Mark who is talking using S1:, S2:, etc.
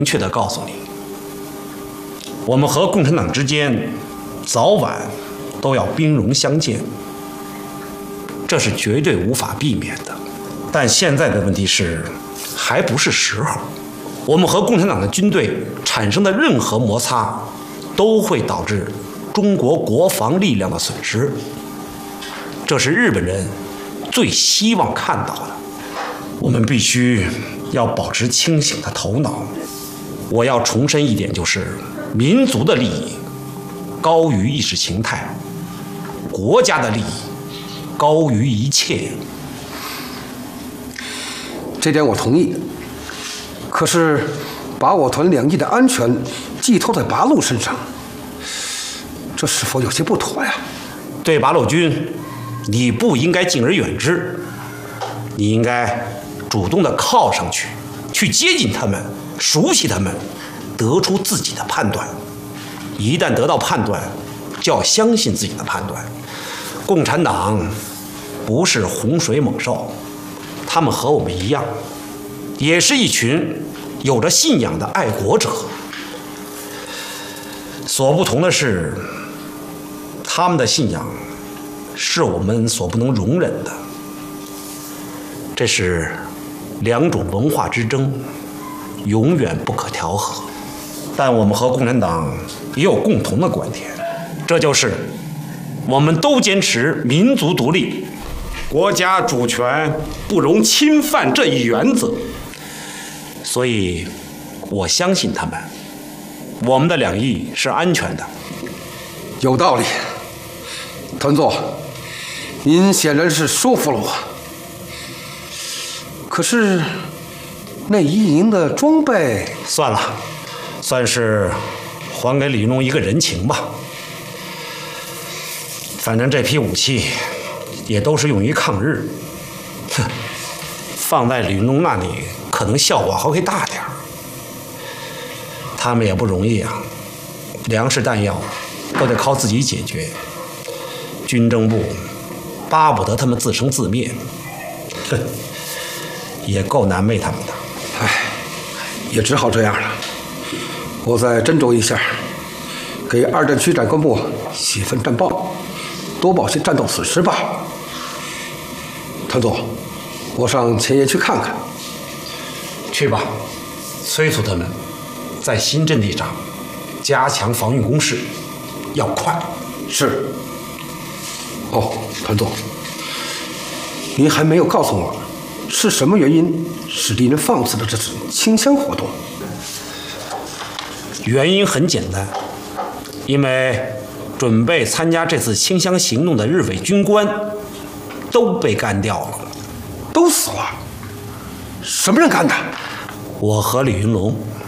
S1: 明确地告诉你，我们和共产党之间早晚都要兵戎相见，这是绝对无法避免的。但现在的问题是，还不是时候。我们和共产党的军队产生的任何摩擦，都会导致中国国防力量的损失，这是日本人最希望看到的。我们必须要保持清醒的头脑。我要重申一点，就是民族的利益高于意识形态，国家的利益高于一切。
S2: 这点我同意。可是，把我团两翼的安全寄托在八路身上，这是否有些不妥呀？
S1: 对八路军，你不应该敬而远之，你应该主动地靠上去，去接近他们，熟悉他们，得出自己的判断。一旦得到判断，就要相信自己的判断。共产党不是洪水猛兽，他们和我们一样，也是一群有着信仰的爱国者。所不同的是，他们的信仰是我们所不能容忍的。这是两种文化之争，永远不可调和。但我们和共产党也有共同的观点，这就是我们都坚持民族独立，国家主权不容侵犯这一原则。所以，我相信他们，我们的两翼是安全的。
S2: 有道理，团座，您显然是说服了我。可是，那一营的装备，
S1: 算了，算是还给李云龙一个人情吧。反正这批武器也都是用于抗日，哼，放在李云龙那里可能效果还会大点儿。他们也不容易啊，粮食弹药都得靠自己解决，军政部巴不得他们自生自灭，哼，也够难为他们的。
S2: 唉，也只好这样了。我再斟酌一下，给二战区长官部写份战报，多报些战斗损失吧。团座，我上前沿去看看。
S1: 去吧，催促他们在新阵地上加强防御工事，要快。
S2: 是。哦，团座，您还没有告诉我，是什么原因使敌人放肆了这次清乡活动？
S1: 原因很简单，因为准备参加这次清乡行动的日伪军官都被干掉了。
S2: 都死了？什么人干的？
S1: 我和李云龙。